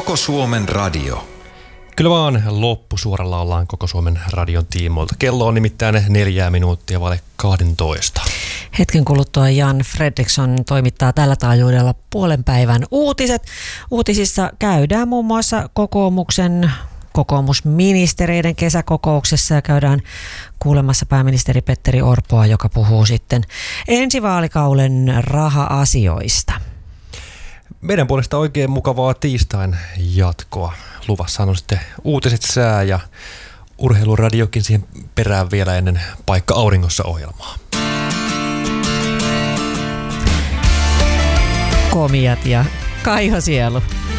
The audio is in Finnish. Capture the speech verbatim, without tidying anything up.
Koko Suomen radio. Kyllä vaan loppusuoralla ollaan Koko Suomen radion tiimoilta. Kello on nimittäin neljää minuuttia vaille kahdentoista. Hetken kuluttua Jan Fredriksson toimittaa tällä taajuudella puolen päivän uutiset. Uutisissa käydään muun muassa kokoomuksen kokoomusministereiden kesäkokouksessa ja käydään kuulemassa pääministeri Petteri Orpoa, joka puhuu sitten ensi vaalikauden raha-asioista. Meidän puolesta oikein mukavaa tiistain jatkoa. Luvassa on sitten uutiset, sää ja urheiluradiokin siihen perään vielä ennen Paikka auringossa -ohjelmaa. Komiat ja Kaiho Sielu.